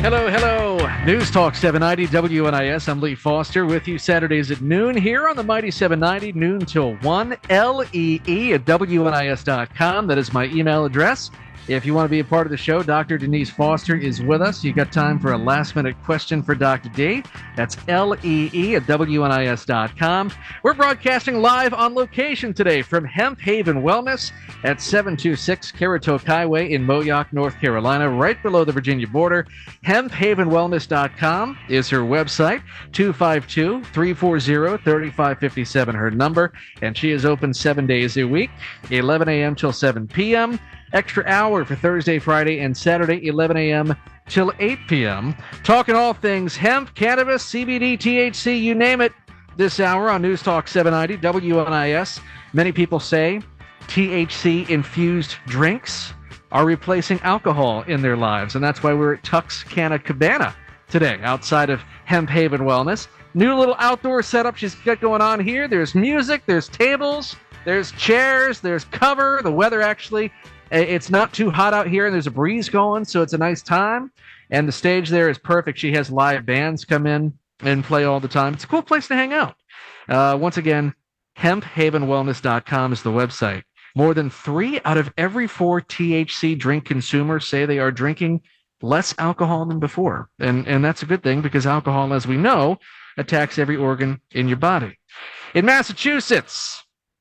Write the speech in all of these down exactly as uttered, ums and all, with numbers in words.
Hello, hello. News Talk seven ninety W N I S. I'm Lee Foster with you Saturdays at noon here on the Mighty seven ninety, noon till one, L E E at W N I S dot com. That is my email address. If you want to be a part of the show, Doctor Denise Foster is with us. You got time for a last-minute question for Doctor D. That's L E E at W N I S dot com. We're broadcasting live on location today from Hemp Haven Wellness at seven two six Caratoke Highway in Moyock, North Carolina, right below the Virginia border. hemp haven wellness dot com is her website. two five two, three four zero, three five five seven her number, and she is open seven days a week, eleven a.m. till seven p.m., extra hour for Thursday, Friday, and Saturday, eleven a.m. till eight p.m. Talking all things hemp, cannabis, C B D, T H C, you name it, this hour on News Talk seven ninety W N I S. Many people say T H C-infused drinks are replacing alcohol in their lives, and that's why we're at Tuxcana Cabana today, outside of Hemp Haven Wellness. New little outdoor setup she's got going on here. There's music, there's tables, there's chairs, there's cover. The weather actually, it's not too hot out here, and there's a breeze going, so it's a nice time. And the stage there is perfect. She has live bands come in and play all the time. It's a cool place to hang out. Uh, once again, hemp haven wellness dot com is the website. More than three out of every four T H C drink consumers say they are drinking less alcohol than before. And, and that's a good thing, because alcohol, as we know, attacks every organ in your body. In Massachusetts,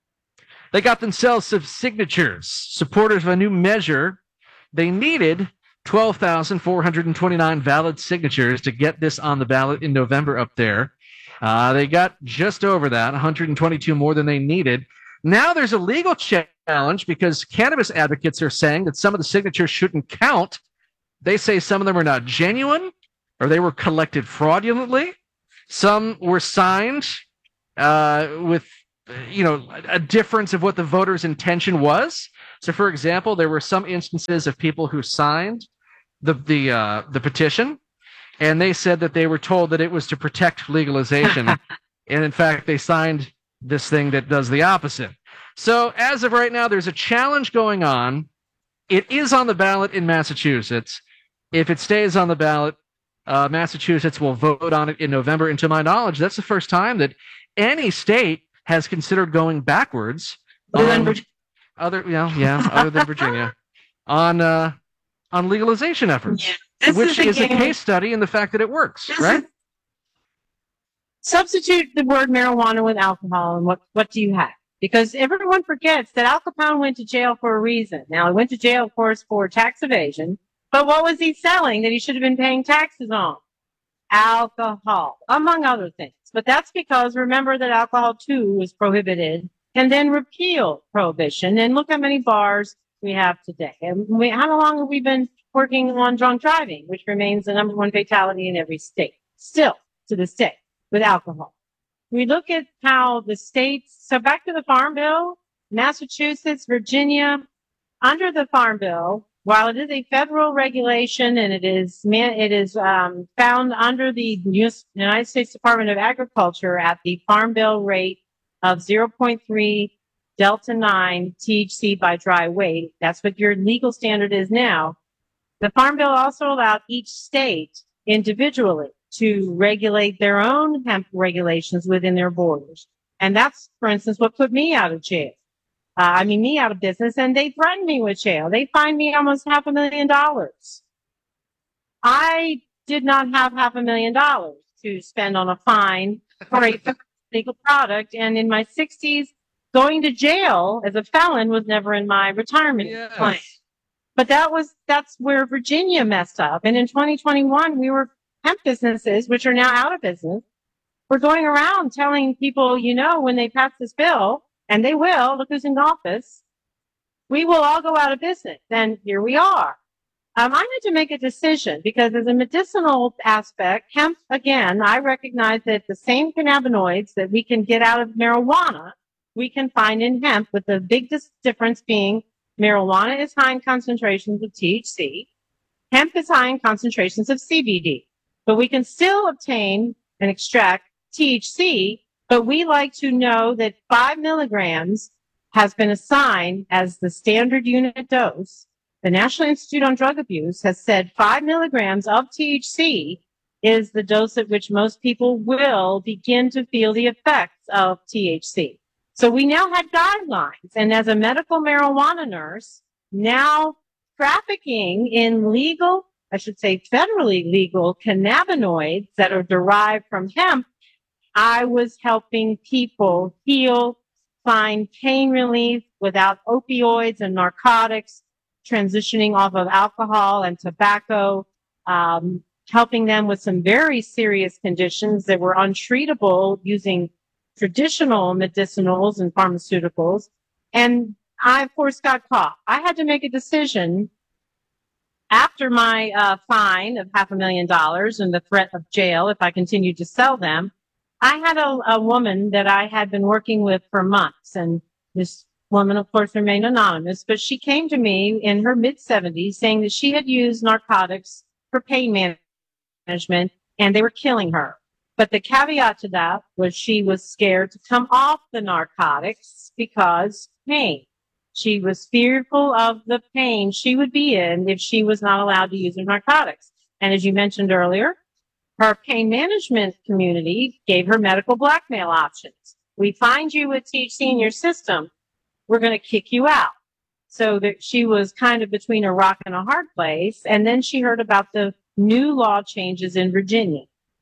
they got themselves some signatures. Supporters of a new measure, they needed twelve thousand four hundred twenty-nine valid signatures to get this on the ballot in November up there. Uh, they got just over that, one hundred twenty-two more than they needed. Now there's a legal challenge because cannabis advocates are saying that some of the signatures shouldn't count. They say some of them are not genuine, or they were collected fraudulently. Some were signed uh, with you know, a difference of what the voter's intention was. So, for example, there were some instances of people who signed the the uh, the petition, and they said that they were told that it was to protect legalization, and in fact, they signed this thing that does the opposite. So, as of right now, there's a challenge going on. It is on the ballot in Massachusetts. If it stays on the ballot, uh, Massachusetts will vote on it in November. And to my knowledge, that's the first time that any state has considered going backwards. Other than on, Virginia. Other, yeah, yeah, other than Virginia, on uh, on legalization efforts, yeah. which is, is a game. case study in the fact that it works, This right? Is, substitute the word marijuana with alcohol, and what, what do you have? Because everyone forgets that Al Capone went to jail for a reason. Now, he went to jail, of course, for tax evasion, but what was he selling that he should have been paying taxes on? Alcohol, among other things. But that's because, remember that alcohol, too, was prohibited and then repealed prohibition. And look how many bars we have today. And we, how long have we been working on drunk driving, which remains the number one fatality in every state, still to this day, with alcohol? We look at how the states, so back to the Farm Bill, Massachusetts, Virginia, under the Farm Bill, while it is a federal regulation and it is it is um, found under the United States Department of Agriculture at the Farm Bill rate of zero point three Delta nine T H C by dry weight, that's what your legal standard is now. The Farm Bill also allowed each state individually to regulate their own hemp regulations within their borders. And that's, for instance, what put me out of jail. Uh, I mean, me out of business, and they threatened me with jail. They fined me almost half a million dollars. I did not have half a million dollars to spend on a fine for a legal product, and in my sixties, going to jail as a felon was never in my retirement Yes. plan. But that was that's where Virginia messed up. And in twenty twenty-one, we were hemp businesses, which are now out of business, we're going around telling people, you know, when they pass this bill, and they will, look who's in office, we will all go out of business. And here we are. Um, I had to make a decision because as a medicinal aspect, hemp, again, I recognize that the same cannabinoids that we can get out of marijuana, we can find in hemp, with the big dis- difference being marijuana is high in concentrations of T H C. Hemp is high in concentrations of C B D. But we can still obtain and extract T H C, but we like to know that five milligrams has been assigned as the standard unit dose, The National Institute on Drug Abuse has said five milligrams of T H C is the dose at which most people will begin to feel the effects of T H C. So we now had guidelines, and as a medical marijuana nurse, now trafficking in legal, I should say federally legal cannabinoids that are derived from hemp, I was helping people heal, find pain relief without opioids and narcotics, transitioning off of alcohol and tobacco, um, helping them with some very serious conditions that were untreatable using traditional medicinals and pharmaceuticals. And I, of course, got caught. I had to make a decision after my uh, fine of half a million dollars and the threat of jail if I continued to sell them. I had a, a woman that I had been working with for months, and this woman, of course, remained anonymous, but she came to me in her mid-seventies saying that she had used narcotics for pain management, and they were killing her. But the caveat to that was she was scared to come off the narcotics because pain. She was fearful of the pain she would be in if she was not allowed to use her narcotics. And as you mentioned earlier, her pain management community gave her medical blackmail options. We find you with T H C in your system, we're going to kick you out. So that she was kind of between a rock and a hard place. And then she heard about the new law changes in Virginia.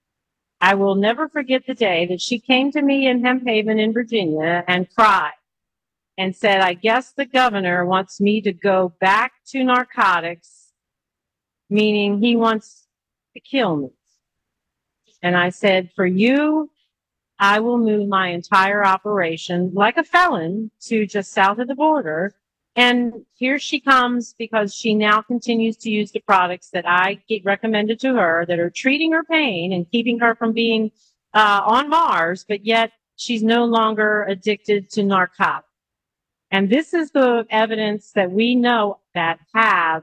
I will never forget the day that she came to me in Hemp Haven in Virginia and cried and said, I guess the governor wants me to go back to narcotics, meaning he wants to kill me. And I said, for you, I will move my entire operation like a felon to just south of the border. And here she comes because she now continues to use the products that I get recommended to her that are treating her pain and keeping her from being uh, on Mars, but yet she's no longer addicted to narcotics. And this is the evidence that we know that have